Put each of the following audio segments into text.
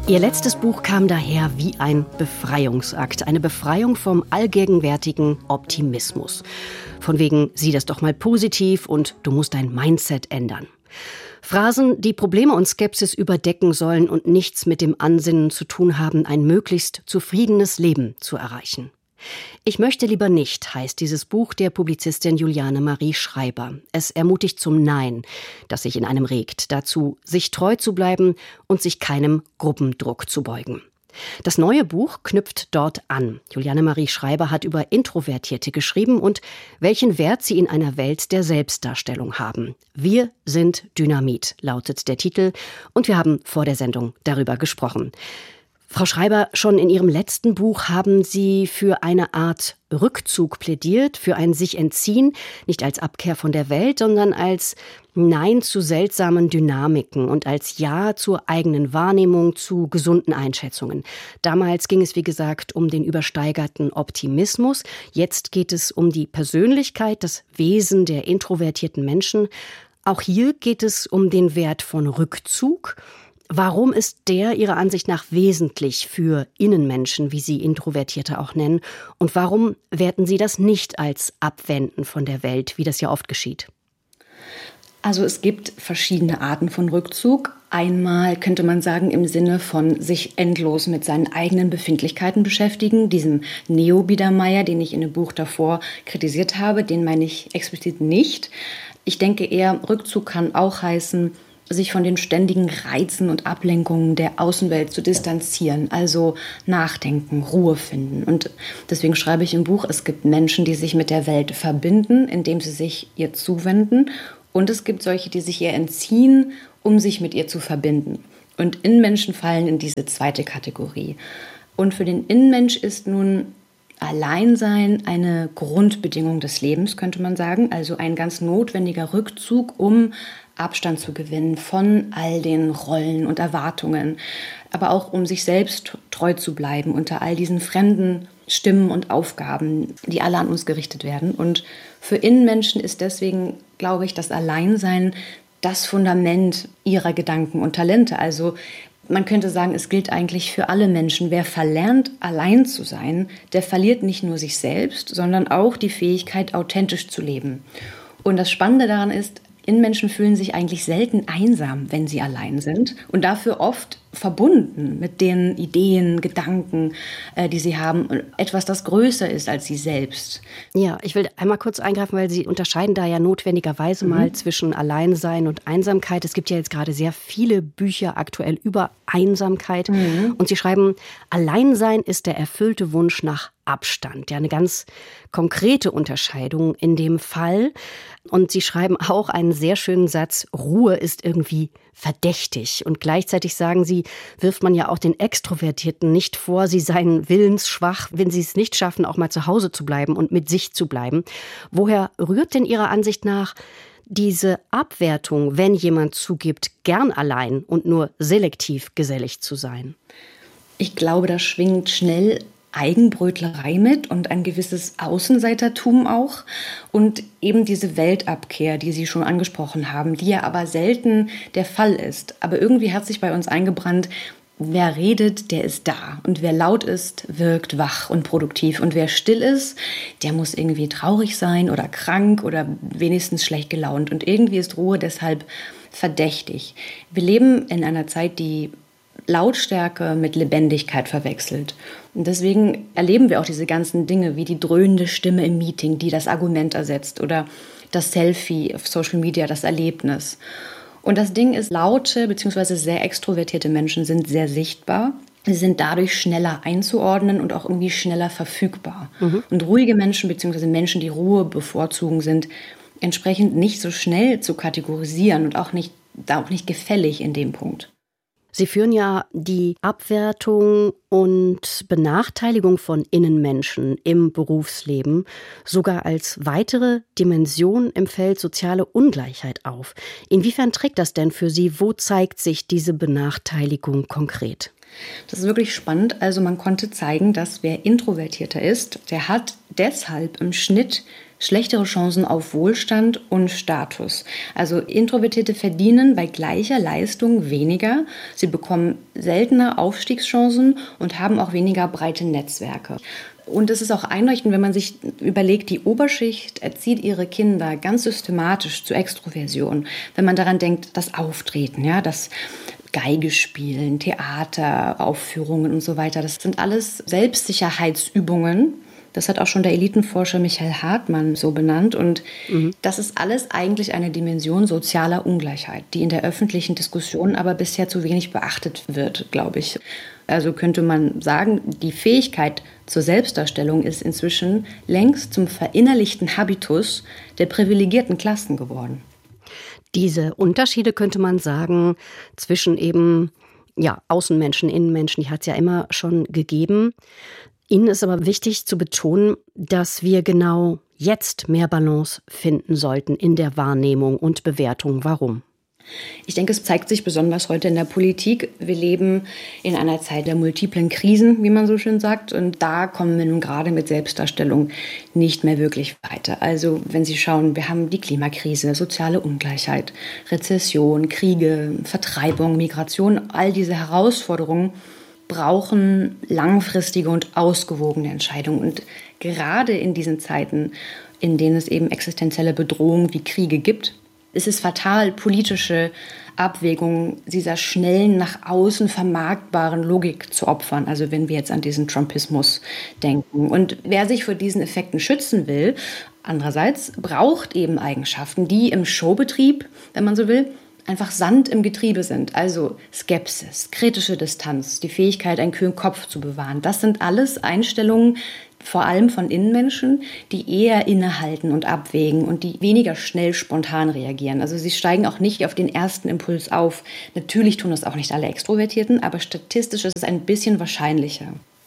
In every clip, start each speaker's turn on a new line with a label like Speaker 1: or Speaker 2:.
Speaker 1: Ihr letztes Buch kam daher wie ein Befreiungsakt. Eine Befreiung vom allgegenwärtigen Optimismus. Von wegen, sieh das doch mal positiv und du musst dein Mindset ändern. Phrasen, die Probleme und Skepsis überdecken sollen und nichts mit dem Ansinnen zu tun haben, ein möglichst zufriedenes Leben zu erreichen. Ich möchte lieber nicht, heißt dieses Buch der Publizistin Juliane Marie Schreiber. Es ermutigt zum Nein, das sich in einem regt, dazu, sich treu zu bleiben und sich keinem Gruppendruck zu beugen. Das neue Buch knüpft dort an. Juliane Marie Schreiber hat über Introvertierte geschrieben und welchen Wert sie in einer Welt der Selbstdarstellung haben. Wir sind Dynamit, lautet der Titel, und wir haben vor der Sendung darüber gesprochen. Frau Schreiber, schon in Ihrem letzten Buch haben Sie für eine Art Rückzug plädiert, für ein sich entziehen, nicht als Abkehr von der Welt, sondern als Nein zu seltsamen Dynamiken und als Ja zur eigenen Wahrnehmung, zu gesunden Einschätzungen. Damals ging es, wie gesagt, um den übersteigerten Optimismus. Jetzt geht es um die Persönlichkeit, das Wesen der introvertierten Menschen. Auch hier geht es um den Wert von Rückzug. Warum ist der Ihrer Ansicht nach wesentlich für Innenmenschen, wie Sie Introvertierte auch nennen? Und warum werten Sie das nicht als Abwenden von der Welt, wie das ja oft geschieht?
Speaker 2: Also es gibt verschiedene Arten von Rückzug. Einmal könnte man sagen im Sinne von sich endlos mit seinen eigenen Befindlichkeiten beschäftigen. Diesen Neo-Biedermeier, den ich in dem Buch davor kritisiert habe, den meine ich explizit nicht. Ich denke eher, Rückzug kann auch heißen, sich von den ständigen Reizen und Ablenkungen der Außenwelt zu distanzieren, also nachdenken, Ruhe finden. Und deswegen schreibe ich im Buch, es gibt Menschen, die sich mit der Welt verbinden, indem sie sich ihr zuwenden. Und es gibt solche, die sich ihr entziehen, um sich mit ihr zu verbinden. Und Innenmenschen fallen in diese zweite Kategorie. Und für den Innenmensch ist nun Alleinsein eine Grundbedingung des Lebens, könnte man sagen. Also ein ganz notwendiger Rückzug, um Abstand zu gewinnen von all den Rollen und Erwartungen, aber auch um sich selbst treu zu bleiben unter all diesen fremden Stimmen und Aufgaben, die alle an uns gerichtet werden. Und für Innenmenschen ist deswegen, glaube ich, das Alleinsein das Fundament ihrer Gedanken und Talente. Also man könnte sagen, es gilt eigentlich für alle Menschen. Wer verlernt, allein zu sein, der verliert nicht nur sich selbst, sondern auch die Fähigkeit, authentisch zu leben. Und das Spannende daran ist, Innenmenschen fühlen sich eigentlich selten einsam, wenn sie allein sind und dafür oft verbunden mit den Ideen, Gedanken, die sie haben, etwas, das größer ist als sie selbst.
Speaker 1: Ja, ich will einmal kurz eingreifen, weil Sie unterscheiden da ja notwendigerweise mal zwischen Alleinsein und Einsamkeit. Es gibt ja jetzt gerade sehr viele Bücher aktuell über Einsamkeit und Sie schreiben, Alleinsein ist der erfüllte Wunsch nach Abstand. Ja, eine ganz konkrete Unterscheidung in dem Fall. Und Sie schreiben auch einen sehr schönen Satz, Ruhe ist irgendwie verdächtig. Und gleichzeitig sagen Sie, wirft man ja auch den Extrovertierten nicht vor, sie seien willensschwach, wenn sie es nicht schaffen, auch mal zu Hause zu bleiben und mit sich zu bleiben. Woher rührt denn Ihrer Ansicht nach diese Abwertung, wenn jemand zugibt, gern allein und nur selektiv gesellig zu sein?
Speaker 2: Ich glaube, da schwingt schnell Eigenbrötlerei mit und ein gewisses Außenseitertum auch und eben diese Weltabkehr, die Sie schon angesprochen haben, die ja aber selten der Fall ist. Aber irgendwie hat sich bei uns eingebrannt, wer redet, der ist da und wer laut ist, wirkt wach und produktiv und wer still ist, der muss irgendwie traurig sein oder krank oder wenigstens schlecht gelaunt und irgendwie ist Ruhe deshalb verdächtig. Wir leben in einer Zeit, die Lautstärke mit Lebendigkeit verwechselt. Und deswegen erleben wir auch diese ganzen Dinge wie die dröhnende Stimme im Meeting, die das Argument ersetzt oder das Selfie auf Social Media, das Erlebnis. Und das Ding ist, laute bzw. sehr extrovertierte Menschen sind sehr sichtbar. Sie sind dadurch schneller einzuordnen und auch irgendwie schneller verfügbar. Und ruhige Menschen bzw. Menschen, die Ruhe bevorzugen, sind entsprechend nicht so schnell zu kategorisieren und auch nicht gefällig in dem Punkt.
Speaker 1: Sie führen ja die Abwertung und Benachteiligung von Innenmenschen im Berufsleben sogar als weitere Dimension im Feld soziale Ungleichheit auf. Inwiefern trägt das denn für Sie? Wo zeigt sich diese Benachteiligung konkret?
Speaker 2: Das ist wirklich spannend. Also man konnte zeigen, dass wer introvertierter ist, der hat deshalb im Schnitt schlechtere Chancen auf Wohlstand und Status. Also Introvertierte verdienen bei gleicher Leistung weniger, sie bekommen seltener Aufstiegschancen und haben auch weniger breite Netzwerke. Und es ist auch einleuchtend, wenn man sich überlegt, die Oberschicht erzieht ihre Kinder ganz systematisch zur Extroversion. Wenn man daran denkt, das Auftreten, ja, das Geige spielen, Theateraufführungen und so weiter, das sind alles Selbstsicherheitsübungen. Das hat auch schon der Elitenforscher Michael Hartmann so benannt. Und das ist alles eigentlich eine Dimension sozialer Ungleichheit, die in der öffentlichen Diskussion aber bisher zu wenig beachtet wird, glaube ich. Also könnte man sagen, die Fähigkeit zur Selbstdarstellung ist inzwischen längst zum verinnerlichten Habitus der privilegierten Klassen geworden.
Speaker 1: Diese Unterschiede, könnte man sagen, zwischen eben Außenmenschen, Innenmenschen, die hat es ja immer schon gegeben. Ihnen ist aber wichtig zu betonen, dass wir genau jetzt mehr Balance finden sollten in der Wahrnehmung und Bewertung. Warum?
Speaker 2: Ich denke, es zeigt sich besonders heute in der Politik. Wir leben in einer Zeit der multiplen Krisen, wie man so schön sagt. Und da kommen wir nun gerade mit Selbstdarstellung nicht mehr wirklich weiter. Also wenn Sie schauen, wir haben die Klimakrise, soziale Ungleichheit, Rezession, Kriege, Vertreibung, Migration. All diese Herausforderungen brauchen langfristige und ausgewogene Entscheidungen. Und gerade in diesen Zeiten, in denen es eben existenzielle Bedrohungen wie Kriege gibt, ist es fatal, politische Abwägungen dieser schnellen, nach außen vermarktbaren Logik zu opfern. Also wenn wir jetzt an diesen Trumpismus denken. Und wer sich vor diesen Effekten schützen will, andererseits braucht eben Eigenschaften, die im Showbetrieb, wenn man so will, einfach Sand im Getriebe sind. Also Skepsis, kritische Distanz, die Fähigkeit, einen kühlen Kopf zu bewahren. Das sind alles Einstellungen, vor allem von Innenmenschen, die eher innehalten und abwägen und die weniger schnell spontan reagieren. Also sie steigen auch nicht auf den ersten Impuls auf. Natürlich tun das auch nicht alle Extrovertierten, aber statistisch ist es ein bisschen wahrscheinlicher.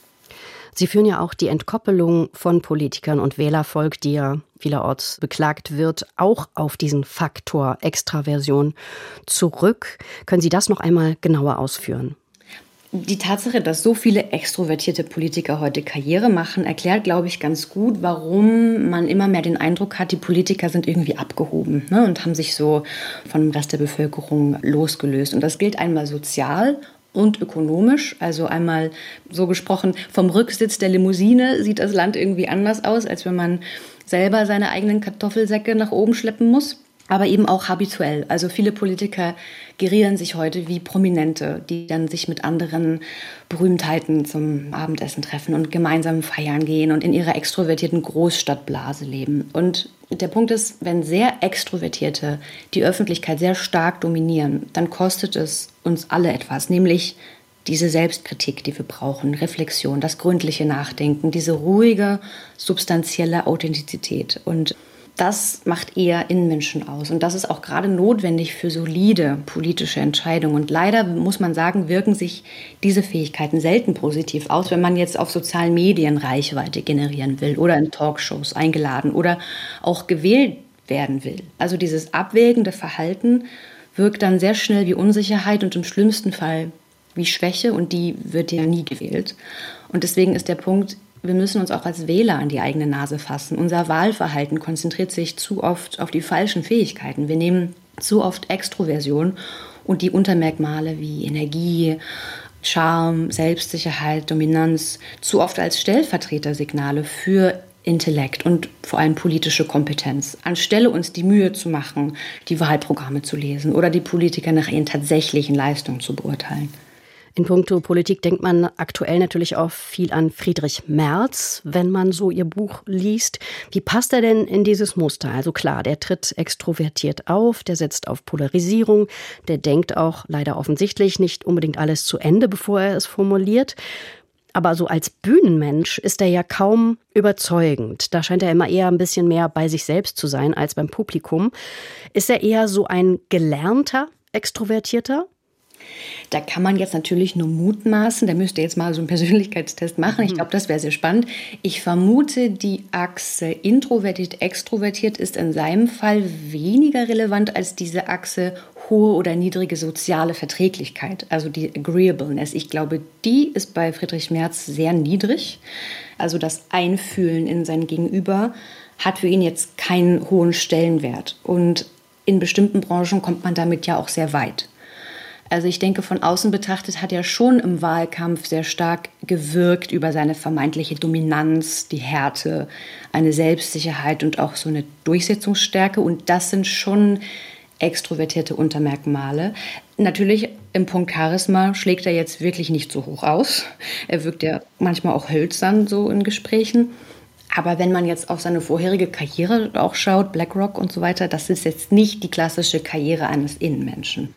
Speaker 1: Sie führen ja auch die Entkoppelung von Politikern und Wählervolk, die ja vielerorts beklagt wird, auch auf diesen Faktor Extraversion zurück. Können Sie das noch einmal genauer ausführen?
Speaker 2: Die Tatsache, dass so viele extrovertierte Politiker heute Karriere machen, erklärt, glaube ich, ganz gut, warum man immer mehr den Eindruck hat, die Politiker sind irgendwie abgehoben, ne, und haben sich so von dem Rest der Bevölkerung losgelöst. Und das gilt einmal sozial und ökonomisch. Also einmal so gesprochen, vom Rücksitz der Limousine sieht das Land irgendwie anders aus, als wenn man selber seine eigenen Kartoffelsäcke nach oben schleppen muss. Aber eben auch habituell. Also viele Politiker gerieren sich heute wie Prominente, die dann sich mit anderen Berühmtheiten zum Abendessen treffen und gemeinsam feiern gehen und in ihrer extrovertierten Großstadtblase leben. Und der Punkt ist, wenn sehr Extrovertierte die Öffentlichkeit sehr stark dominieren, dann kostet es uns alle etwas, nämlich diese Selbstkritik, die wir brauchen, Reflexion, das gründliche Nachdenken, diese ruhige, substanzielle Authentizität. Und das macht eher Innenmenschen aus. Und das ist auch gerade notwendig für solide politische Entscheidungen. Und leider, muss man sagen, wirken sich diese Fähigkeiten selten positiv aus, wenn man jetzt auf sozialen Medien Reichweite generieren will oder in Talkshows eingeladen oder auch gewählt werden will. Also dieses abwägende Verhalten wirkt dann sehr schnell wie Unsicherheit und im schlimmsten Fall wie Schwäche. Und die wird ja nie gewählt. Und deswegen ist der Punkt, wir müssen uns auch als Wähler an die eigene Nase fassen. Unser Wahlverhalten konzentriert sich zu oft auf die falschen Fähigkeiten. Wir nehmen zu oft Extroversion und die Untermerkmale wie Energie, Charme, Selbstsicherheit, Dominanz zu oft als Stellvertretersignale für Intellekt und vor allem politische Kompetenz, anstelle uns die Mühe zu machen, die Wahlprogramme zu lesen oder die Politiker nach ihren tatsächlichen Leistungen zu beurteilen.
Speaker 1: In puncto Politik denkt man aktuell natürlich auch viel an Friedrich Merz, wenn man so ihr Buch liest. Wie passt er denn in dieses Muster? Also klar, der tritt extrovertiert auf, der setzt auf Polarisierung, der denkt auch leider offensichtlich nicht unbedingt alles zu Ende, bevor er es formuliert. Aber so als Bühnenmensch ist er ja kaum überzeugend. Da scheint er immer eher ein bisschen mehr bei sich selbst zu sein als beim Publikum. Ist er eher so ein gelernter Extrovertierter?
Speaker 2: Da kann man jetzt natürlich nur mutmaßen. Da müsst ihr jetzt mal so einen Persönlichkeitstest machen. Ich glaube, das wäre sehr spannend. Ich vermute, die Achse introvertiert-extrovertiert ist in seinem Fall weniger relevant als diese Achse hohe oder niedrige soziale Verträglichkeit, also die Agreeableness. Ich glaube, die ist bei Friedrich Merz sehr niedrig. Also das Einfühlen in sein Gegenüber. hat für ihn jetzt keinen hohen Stellenwert. Und in bestimmten Branchen kommt man damit ja auch sehr weit. Also ich denke, von außen betrachtet hat er schon im Wahlkampf sehr stark gewirkt über seine vermeintliche Dominanz, die Härte, eine Selbstsicherheit und auch so eine Durchsetzungsstärke. Und das sind schon extrovertierte Untermerkmale. Natürlich im Punkt Charisma schlägt er jetzt wirklich nicht so hoch aus. Er wirkt ja manchmal auch hölzern so in Gesprächen. Aber wenn man jetzt auf seine vorherige Karriere auch schaut, BlackRock und so weiter, das ist jetzt nicht die klassische Karriere eines Innenmenschen.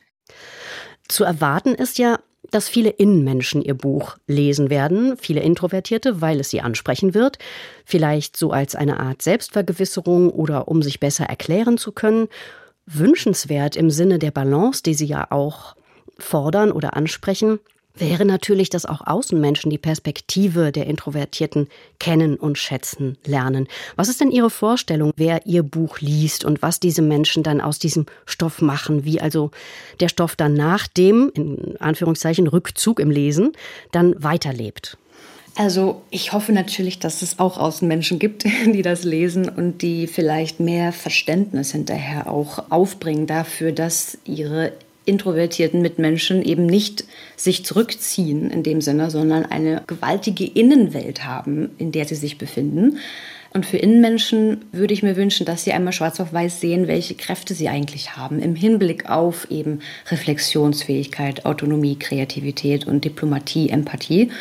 Speaker 1: Zu erwarten ist ja, dass viele Innenmenschen ihr Buch lesen werden, viele Introvertierte, weil es sie ansprechen wird, vielleicht so als eine Art Selbstvergewisserung oder um sich besser erklären zu können. Wünschenswert im Sinne der Balance, die Sie ja auch fordern oder ansprechen, wäre natürlich, dass auch Außenmenschen die Perspektive der Introvertierten kennen und schätzen lernen. Was ist denn Ihre Vorstellung, wer Ihr Buch liest und was diese Menschen dann aus diesem Stoff machen? Wie also der Stoff dann nach dem, in Anführungszeichen, Rückzug im Lesen, dann weiterlebt?
Speaker 2: Also ich hoffe natürlich, dass es auch Außenmenschen gibt, die das lesen und die vielleicht mehr Verständnis hinterher auch aufbringen dafür, dass ihre introvertierten Mitmenschen eben nicht sich zurückziehen in dem Sinne, sondern eine gewaltige Innenwelt haben, in der sie sich befinden. Und für Innenmenschen würde ich mir wünschen, dass sie einmal schwarz auf weiß sehen, welche Kräfte sie eigentlich haben im Hinblick auf eben Reflexionsfähigkeit, Autonomie, Kreativität und Diplomatie, Empathie.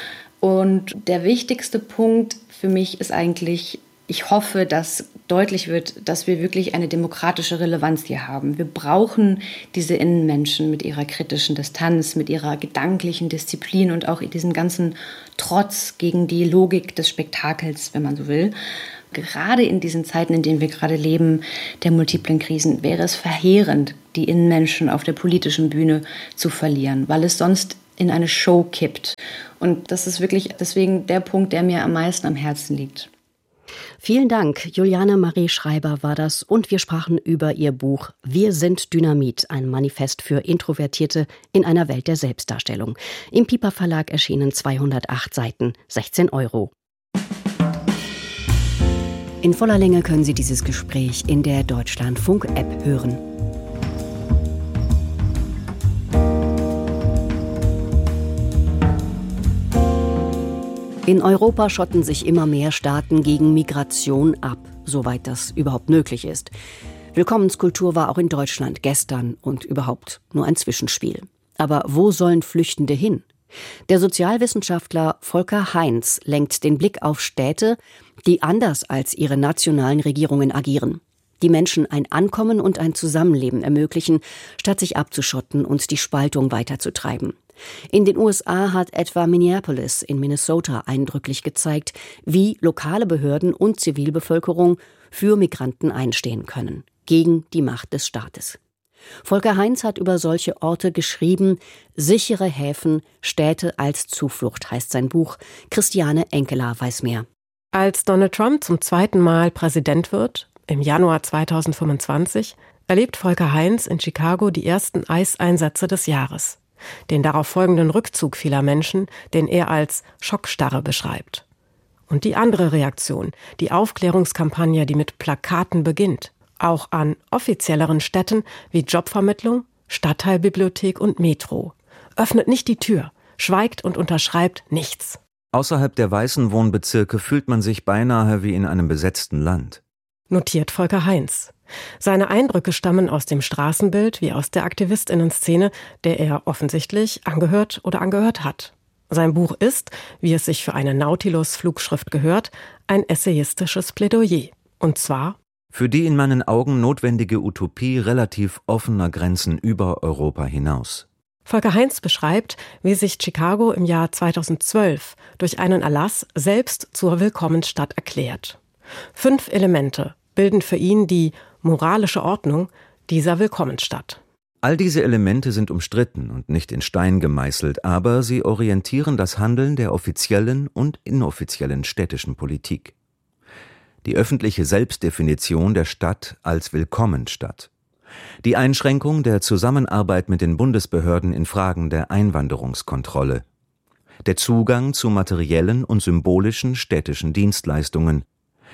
Speaker 2: Und der wichtigste Punkt für mich ist eigentlich, ich hoffe, dass deutlich wird, dass wir wirklich eine demokratische Relevanz hier haben. Wir brauchen diese Innenmenschen mit ihrer kritischen Distanz, mit ihrer gedanklichen Disziplin und auch diesem ganzen Trotz gegen die Logik des Spektakels, wenn man so will. Gerade in diesen Zeiten, in denen wir gerade leben, der multiplen Krisen, wäre es verheerend, die Innenmenschen auf der politischen Bühne zu verlieren, weil es sonst in eine Show kippt. Und das ist wirklich deswegen der Punkt, der mir am meisten am Herzen liegt.
Speaker 1: Vielen Dank. Juliane Marie Schreiber war das und wir sprachen über ihr Buch Wir sind Dynamit, ein Manifest für Introvertierte in einer Welt der Selbstdarstellung. Im Piper Verlag erschienen 208 Seiten, 16 €. In voller Länge können Sie dieses Gespräch in der Deutschlandfunk-App hören. In Europa schotten sich immer mehr Staaten gegen Migration ab, soweit das überhaupt möglich ist. Willkommenskultur war auch in Deutschland gestern und überhaupt nur ein Zwischenspiel. Aber wo sollen Flüchtende hin? Der Sozialwissenschaftler Volker Heinz lenkt den Blick auf Städte, die anders als ihre nationalen Regierungen agieren. Die Menschen ein Ankommen und ein Zusammenleben ermöglichen, statt sich abzuschotten und die Spaltung weiterzutreiben. In den USA hat etwa Minneapolis in Minnesota eindrücklich gezeigt, wie lokale Behörden und Zivilbevölkerung für Migranten einstehen können, gegen die Macht des Staates. Volker Heinz hat über solche Orte geschrieben, Sichere Häfen, Städte als Zuflucht heißt sein Buch. Christiane Enkeler weiß mehr.
Speaker 3: Als Donald Trump zum zweiten Mal Präsident wird, im Januar 2025, erlebt Volker Heinz in Chicago die ersten Eiseinsätze des Jahres. Den darauf folgenden Rückzug vieler Menschen, den er als Schockstarre beschreibt. Und die andere Reaktion, die Aufklärungskampagne, die mit Plakaten beginnt, auch an offizielleren Städten wie Jobvermittlung, Stadtteilbibliothek und Metro. Öffnet nicht die Tür, schweigt und unterschreibt nichts.
Speaker 4: Außerhalb der weißen Wohnbezirke fühlt man sich beinahe wie in einem besetzten Land.
Speaker 3: Notiert Volker Heinz. Seine Eindrücke stammen aus dem Straßenbild wie aus der AktivistInnen-Szene, der er offensichtlich angehört oder angehört hat. Sein Buch ist, wie es sich für eine Nautilus-Flugschrift gehört, ein essayistisches Plädoyer. Und zwar
Speaker 4: für die in meinen Augen notwendige Utopie relativ offener Grenzen über Europa hinaus.
Speaker 3: Volker Heinz beschreibt, wie sich Chicago im Jahr 2012 durch einen Erlass selbst zur Willkommensstadt erklärt. 5 Elemente bilden für ihn die moralische Ordnung dieser Willkommensstadt.
Speaker 4: All diese Elemente sind umstritten und nicht in Stein gemeißelt, aber sie orientieren das Handeln der offiziellen und inoffiziellen städtischen Politik. Die öffentliche Selbstdefinition der Stadt als Willkommensstadt. Die Einschränkung der Zusammenarbeit mit den Bundesbehörden in Fragen der Einwanderungskontrolle. Der Zugang zu materiellen und symbolischen städtischen Dienstleistungen.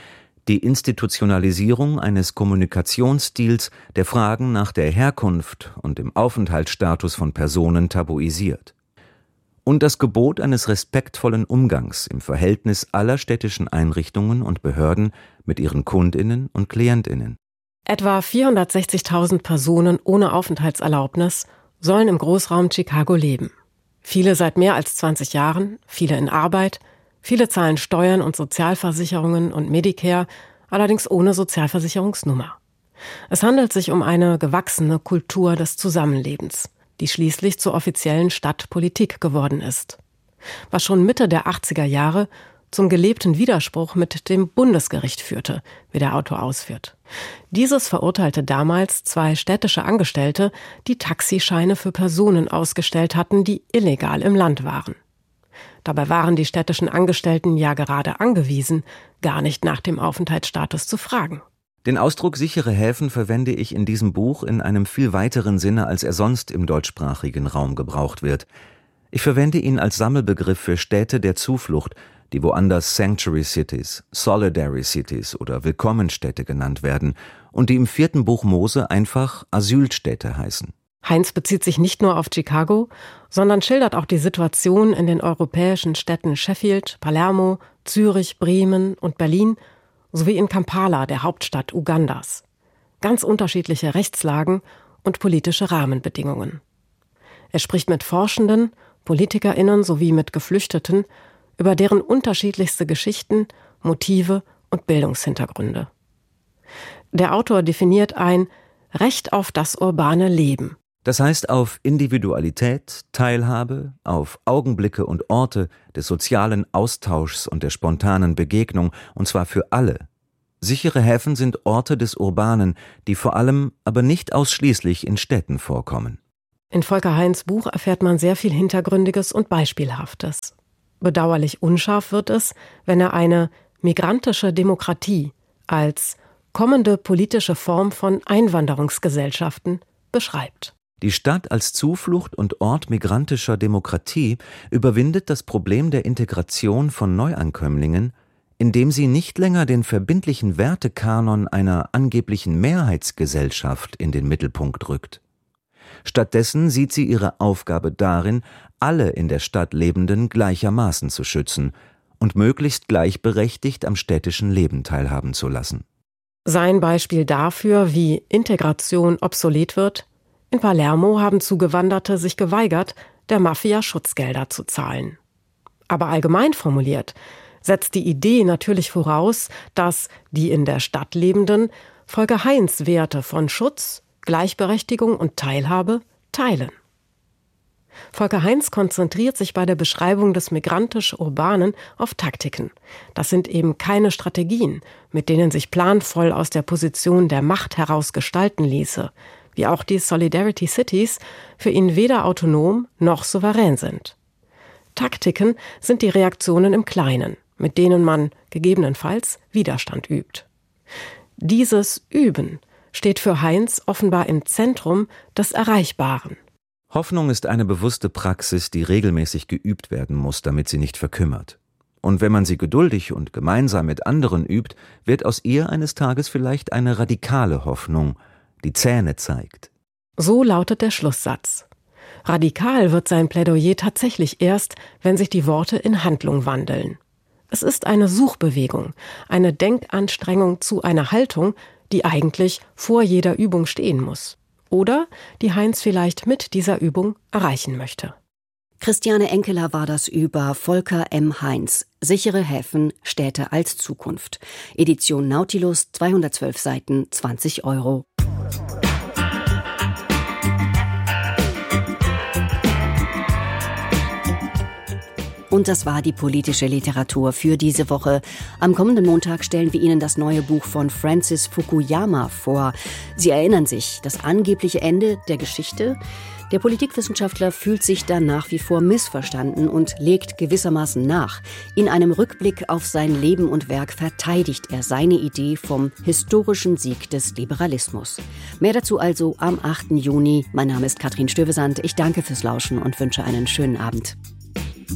Speaker 4: Die Institutionalisierung eines Kommunikationsstils, der Fragen nach der Herkunft und dem Aufenthaltsstatus von Personen tabuisiert. Und das Gebot eines respektvollen Umgangs im Verhältnis aller städtischen Einrichtungen und Behörden mit ihren KundInnen und KlientInnen.
Speaker 3: Etwa 460.000 Personen ohne Aufenthaltserlaubnis sollen im Großraum Chicago leben. Viele seit mehr als 20 Jahren, viele in Arbeit, viele zahlen Steuern und Sozialversicherungen und Medicare, allerdings ohne Sozialversicherungsnummer. Es handelt sich um eine gewachsene Kultur des Zusammenlebens, die schließlich zur offiziellen Stadtpolitik geworden ist. Was schon Mitte der 80er Jahre zum gelebten Widerspruch mit dem Bundesgericht führte, wie der Autor ausführt. Dieses verurteilte damals 2 städtische Angestellte, die Taxischeine für Personen ausgestellt hatten, die illegal im Land waren. Dabei waren die städtischen Angestellten ja gerade angewiesen, gar nicht nach dem Aufenthaltsstatus zu fragen.
Speaker 4: Den Ausdruck sichere Häfen verwende ich in diesem Buch in einem viel weiteren Sinne, als er sonst im deutschsprachigen Raum gebraucht wird. Ich verwende ihn als Sammelbegriff für Städte der Zuflucht, die woanders Sanctuary Cities, Solidary Cities oder Willkommenstädte genannt werden und die im 4. Buch Mose einfach Asylstädte heißen.
Speaker 3: Heinz bezieht sich nicht nur auf Chicago, sondern schildert auch die Situation in den europäischen Städten Sheffield, Palermo, Zürich, Bremen und Berlin sowie in Kampala, der Hauptstadt Ugandas. Ganz unterschiedliche Rechtslagen und politische Rahmenbedingungen. Er spricht mit Forschenden, PolitikerInnen sowie mit Geflüchteten über deren unterschiedlichste Geschichten, Motive und Bildungshintergründe. Der Autor definiert ein Recht auf das urbane Leben.
Speaker 4: Das heißt auf Individualität, Teilhabe, auf Augenblicke und Orte des sozialen Austauschs und der spontanen Begegnung, und zwar für alle. Sichere Häfen sind Orte des Urbanen, die vor allem, aber nicht ausschließlich in Städten vorkommen.
Speaker 3: In Volker Heinz' Buch erfährt man sehr viel Hintergründiges und Beispielhaftes. Bedauerlich unscharf wird es, wenn er eine migrantische Demokratie als kommende politische Form von Einwanderungsgesellschaften beschreibt.
Speaker 4: Die Stadt als Zuflucht und Ort migrantischer Demokratie überwindet das Problem der Integration von Neuankömmlingen, indem sie nicht länger den verbindlichen Wertekanon einer angeblichen Mehrheitsgesellschaft in den Mittelpunkt rückt. Stattdessen sieht sie ihre Aufgabe darin, alle in der Stadt Lebenden gleichermaßen zu schützen und möglichst gleichberechtigt am städtischen Leben teilhaben zu lassen.
Speaker 3: Sein Beispiel dafür, wie Integration obsolet wird: In Palermo haben Zugewanderte sich geweigert, der Mafia Schutzgelder zu zahlen. Aber allgemein formuliert setzt die Idee natürlich voraus, dass die in der Stadt Lebenden Volker Heinz Werte von Schutz, Gleichberechtigung und Teilhabe teilen. Volker Heinz konzentriert sich bei der Beschreibung des migrantisch-urbanen auf Taktiken. Das sind eben keine Strategien, mit denen sich planvoll aus der Position der Macht heraus gestalten ließe, wie auch die Solidarity Cities für ihn weder autonom noch souverän sind. Taktiken sind die Reaktionen im Kleinen, mit denen man gegebenenfalls Widerstand übt. Dieses Üben steht für Heinz offenbar im Zentrum des Erreichbaren.
Speaker 4: Hoffnung ist eine bewusste Praxis, die regelmäßig geübt werden muss, damit sie nicht verkümmert. Und wenn man sie geduldig und gemeinsam mit anderen übt, wird aus ihr eines Tages vielleicht eine radikale Hoffnung, die Zähne zeigt.
Speaker 3: So lautet der Schlusssatz. Radikal wird sein Plädoyer tatsächlich erst, wenn sich die Worte in Handlung wandeln. Es ist eine Suchbewegung, eine Denkanstrengung zu einer Haltung, die eigentlich vor jeder Übung stehen muss. Oder die Heinz vielleicht mit dieser Übung erreichen möchte.
Speaker 1: Christiane Enkeler war das über Volker M. Heinz. Sichere Häfen, Städte als Zukunft. Edition Nautilus, 212 Seiten, 20 €. Und das war die politische Literatur für diese Woche. Am kommenden Montag stellen wir Ihnen das neue Buch von Francis Fukuyama vor. Sie erinnern sich, das angebliche Ende der Geschichte? Der Politikwissenschaftler fühlt sich da nach wie vor missverstanden und legt gewissermaßen nach. In einem Rückblick auf sein Leben und Werk verteidigt er seine Idee vom historischen Sieg des Liberalismus. Mehr dazu also am 8. Juni. Mein Name ist Katrin Stövesand. Ich danke fürs Lauschen und wünsche einen schönen Abend.